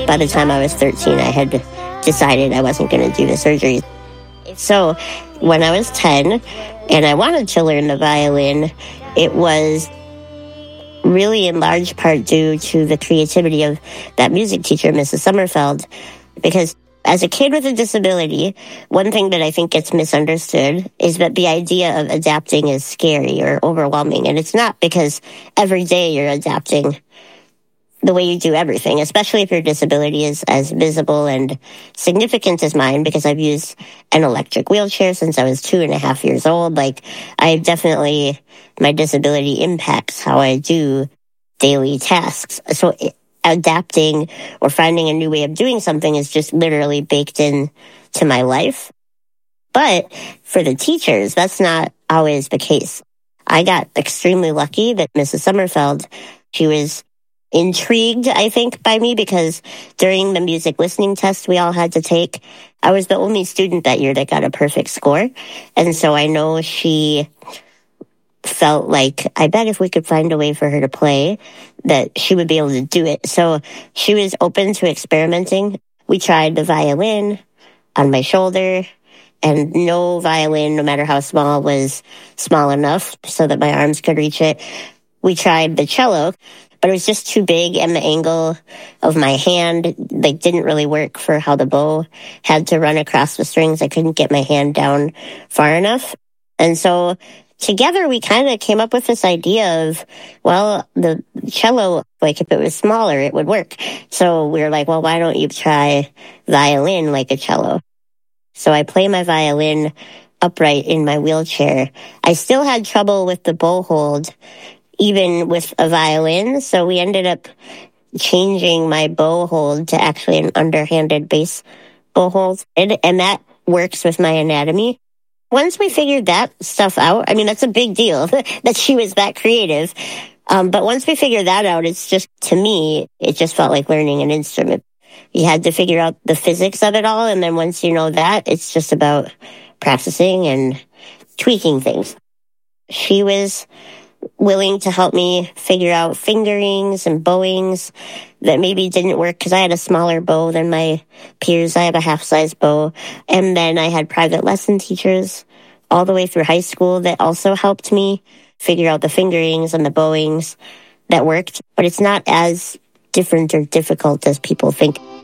By the time I was 13, I had decided I wasn't going to do the surgery. So when I was 10 and I wanted to learn the violin, it was really in large part due to the creativity of that music teacher, Mrs. Sommerfeld, because as a kid with a disability, one thing that I think gets misunderstood is that the idea of adapting is scary or overwhelming. And it's not, because every day you're adapting the way you do everything, especially if your disability is as visible and significant as mine, because I've used an electric wheelchair since I was 2.5 years old. Like, my disability impacts how I do daily tasks. So adapting or finding a new way of doing something is just literally baked in to my life. But for the teachers, that's not always the case. I got extremely lucky that Mrs. Sommerfeld, she was intrigued, I think, by me, because during the music listening test we all had to take, I was the only student that year that got a perfect score. And so I know she felt like, I bet if we could find a way for her to play, that she would be able to do it. So she was open to experimenting. We tried the violin on my shoulder, and no violin, no matter how small, was small enough so that my arms could reach it. We tried the cello, but it was just too big, and the angle of my hand didn't really work for how the bow had to run across the strings. I couldn't get my hand down far enough. And so together we kind of came up with this idea of, well, the cello, if it was smaller, it would work. So we were like, well, why don't you try violin like a cello? So I play my violin upright in my wheelchair. I still had trouble with the bow hold, even with a violin. So we ended up changing my bow hold to actually an underhanded bass bow hold. And that works with my anatomy. Once we figured that stuff out, that's a big deal that she was that creative. But once we figured that out, it's just, to me, it just felt like learning an instrument. You had to figure out the physics of it all. And then once you know that, it's just about practicing and tweaking things. She was willing to help me figure out fingerings and bowings that maybe didn't work, because I had a smaller bow than my peers. I have a half-size bow. And then I had private lesson teachers all the way through high school that also helped me figure out the fingerings and the bowings that worked. But it's not as different or difficult as people think.